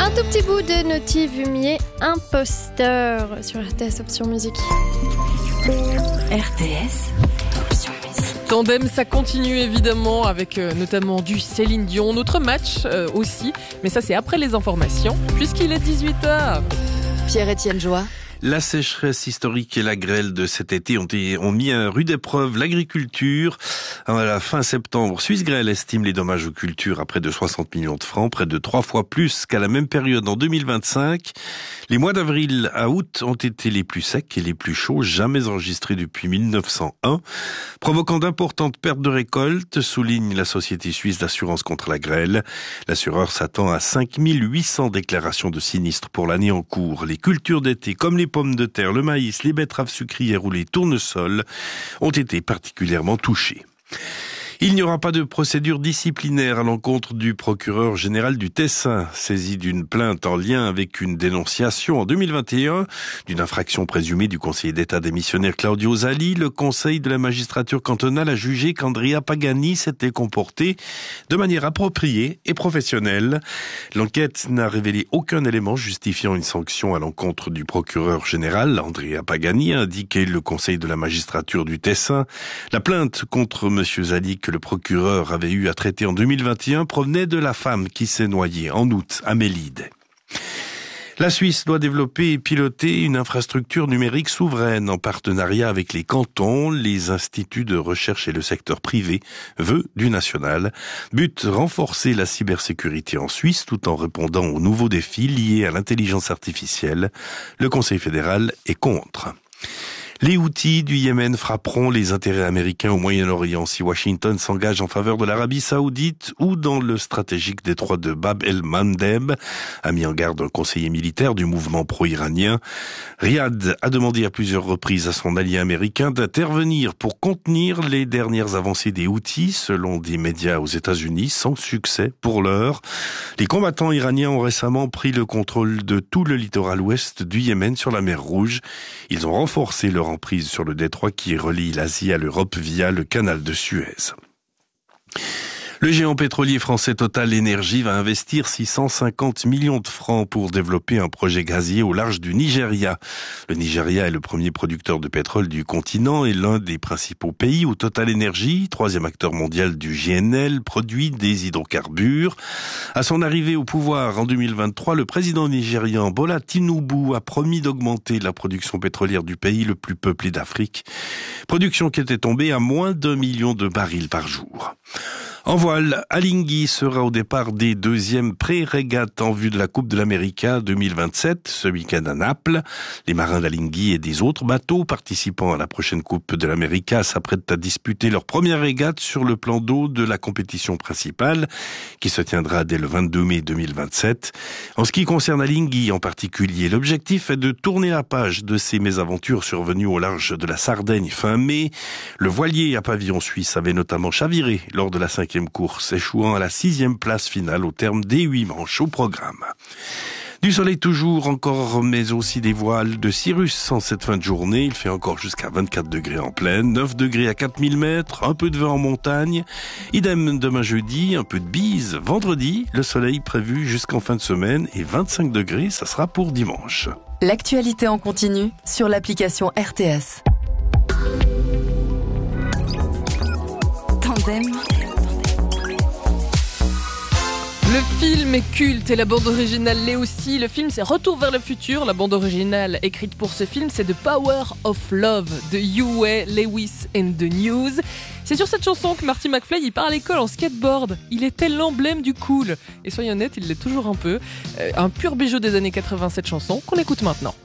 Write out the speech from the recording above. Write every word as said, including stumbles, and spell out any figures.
Un tout petit bout de Naughty Vumier, Imposteur sur R T S Option Musique. R T S Option Musique. Tandem, ça continue évidemment avec euh, notamment du Céline Dion. Notre match euh, aussi, mais ça c'est après les informations puisqu'il est dix-huit heures. Pierre-Étienne Joie. La sécheresse historique et la grêle de cet été ont, ont mis à rude épreuve l'agriculture. À la fin septembre, Suisse Grêle estime les dommages aux cultures à près de soixante millions de francs, près de trois fois plus qu'à la même période en deux mille vingt-cinq. Les mois d'avril à août ont été les plus secs et les plus chauds jamais enregistrés depuis mille neuf cent un, provoquant d'importantes pertes de récoltes, souligne la Société suisse d'assurance contre la grêle. L'assureur s'attend à cinq mille huit cents déclarations de sinistres pour l'année en cours. Les cultures d'été, comme les pommes de terre, le maïs, les betteraves sucrières ou les tournesols ont été particulièrement touchés. Il n'y aura pas de procédure disciplinaire à l'encontre du procureur général du Tessin, saisi d'une plainte en lien avec une dénonciation en deux mille vingt et un d'une infraction présumée du conseiller d'État démissionnaire Claudio Zali. Le conseil de la magistrature cantonale a jugé qu'Andrea Pagani s'était comporté de manière appropriée et professionnelle. L'enquête n'a révélé aucun élément justifiant une sanction à l'encontre du procureur général. Andrea Pagani a indiqué le conseil de la magistrature du Tessin. La plainte contre M. Zali que le procureur avait eu à traiter en deux mille vingt et un provenait de la femme qui s'est noyée en août à Mélide. La Suisse doit développer et piloter une infrastructure numérique souveraine en partenariat avec les cantons, les instituts de recherche et le secteur privé, vœu du national. But, renforcer la cybersécurité en Suisse tout en répondant aux nouveaux défis liés à l'intelligence artificielle. Le Conseil fédéral est contre. Les Houthis du Yémen frapperont les intérêts américains au Moyen-Orient si Washington s'engage en faveur de l'Arabie Saoudite ou dans le stratégique détroit de Bab el-Mandeb, a mis en garde un conseiller militaire du mouvement pro-iranien. Riyad a demandé à plusieurs reprises à son allié américain d'intervenir pour contenir les dernières avancées des Houthis, selon des médias aux États-Unis, sans succès pour l'heure. Les combattants iraniens ont récemment pris le contrôle de tout le littoral ouest du Yémen sur la mer Rouge. Ils ont renforcé leur emprise sur le détroit qui relie l'Asie à l'Europe via le canal de Suez. Le géant pétrolier français Total Energy va investir six cent cinquante millions de francs pour développer un projet gazier au large du Nigeria. Le Nigeria est le premier producteur de pétrole du continent et l'un des principaux pays où Total Energy, troisième acteur mondial du G N L, produit des hydrocarbures. À son arrivée au pouvoir en deux mille vingt-trois, le président nigérian Bola Tinubu a promis d'augmenter la production pétrolière du pays le plus peuplé d'Afrique. Production qui était tombée à moins d'un million de barils par jour. En voile, Alinghi sera au départ des deuxièmes pré-régates en vue de la Coupe de l'América deux mille vingt-sept, ce week-end à Naples. Les marins d'Alinghi et des autres bateaux participant à la prochaine Coupe de l'América s'apprêtent à disputer leur première régate sur le plan d'eau de la compétition principale, qui se tiendra dès le vingt-deux mai deux mille vingt-sept. En ce qui concerne Alinghi en particulier, l'objectif est de tourner la page de ces mésaventures survenues au large de la Sardaigne fin mai. Le voilier à pavillon suisse avait notamment chaviré lors de la cinquième course, échouant à la sixième place finale au terme des huit manches au programme. Du soleil toujours, encore, mais aussi des voiles de cirrus en cette fin de journée. Il fait encore jusqu'à vingt-quatre degrés en plaine, neuf degrés à quatre mille mètres, un peu de vent en montagne. Idem demain jeudi, un peu de bise. Vendredi, le soleil prévu jusqu'en fin de semaine et vingt-cinq degrés, ça sera pour dimanche. L'actualité en continu sur l'application R T S. Tandem. Le film est culte et la bande originale l'est aussi. Le film, c'est Retour vers le futur. La bande originale écrite pour ce film, c'est The Power of Love de Huey Lewis and the News. C'est sur cette chanson que Marty McFly il part à l'école en skateboard. Il était l'emblème du cool. Et soyons honnêtes, il l'est toujours un peu. Euh, un pur bijou des années quatre-vingt, cette chanson qu'on écoute maintenant.